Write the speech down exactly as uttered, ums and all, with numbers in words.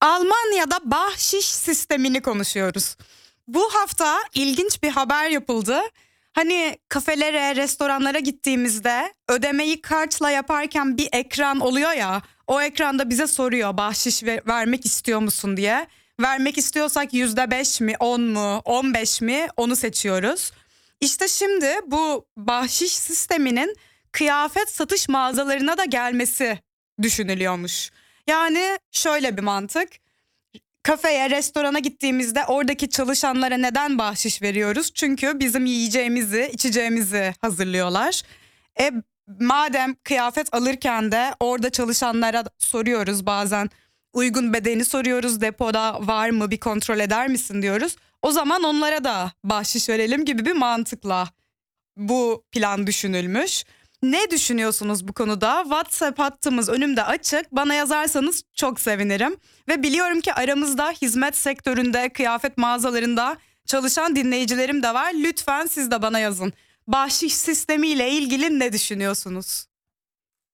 Almanya'da bahşiş sistemini konuşuyoruz. Bu hafta ilginç bir haber yapıldı. Hani kafelere, restoranlara gittiğimizde ödemeyi kartla yaparken bir ekran oluyor ya. O ekranda bize soruyor bahşiş ver- vermek istiyor musun diye. Vermek istiyorsak yüzde beş mi, on mu, on beş mi onu seçiyoruz. İşte şimdi bu bahşiş sisteminin kıyafet satış mağazalarına da gelmesi düşünülüyormuş. Yani şöyle bir mantık. Kafeye, restorana gittiğimizde oradaki çalışanlara neden bahşiş veriyoruz? Çünkü bizim yiyeceğimizi, içeceğimizi hazırlıyorlar. E madem kıyafet alırken de orada çalışanlara soruyoruz bazen. Uygun bedeni soruyoruz, depoda var mı bir kontrol eder misin diyoruz. O zaman onlara da bahşiş verelim gibi bir mantıkla bu plan düşünülmüş. Ne düşünüyorsunuz bu konuda? WhatsApp hattımız önümde açık. Bana yazarsanız çok sevinirim. Ve biliyorum ki aramızda hizmet sektöründe, kıyafet mağazalarında çalışan dinleyicilerim de var. Lütfen siz de bana yazın. Bahşiş sistemiyle ilgili ne düşünüyorsunuz?